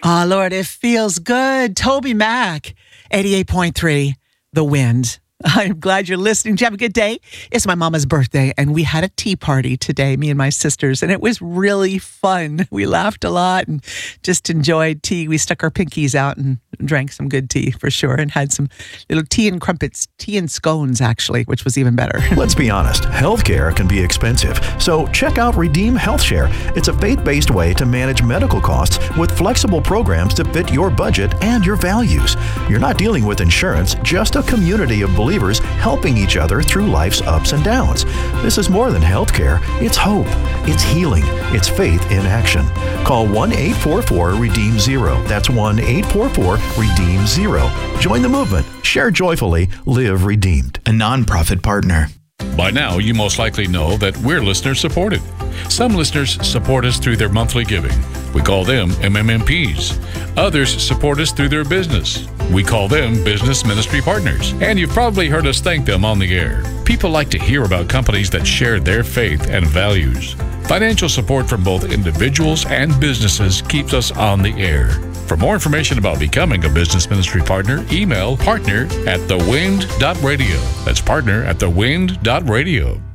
Oh, Lord, it feels good. Toby Mac, 88.3, The Wind. I'm glad you're listening. Did you have a good day? It's my mama's birthday, and we had a tea party today, me and my sisters, and it was really fun. We laughed a lot and just enjoyed tea. We stuck our pinkies out and drank some good tea for sure, and had some little tea and crumpets, tea and scones, actually, which was even better. Let's be honest, healthcare can be expensive, so check out Redeem Health Share. It's a faith-based way to manage medical costs with flexible programs to fit your budget and your values. You're not dealing with insurance, just a community of believers helping each other through life's ups and downs. This is more than healthcare. It's hope. It's healing. It's faith in action. Call 1-844-REDEEM-0. That's 1-844-REDEEM-0. Join the movement. Share joyfully. Live redeemed. A nonprofit partner. By now, you most likely know that we're listener-supported. Some listeners support us through their monthly giving. We call them MMMPs. Others support us through their business. We call them business ministry partners. And you've probably heard us thank them on the air. People like to hear about companies that share their faith and values. Financial support from both individuals and businesses keeps us on the air. For more information about becoming a business ministry partner, email partner@thewind.radio. That's partner@thewind.radio.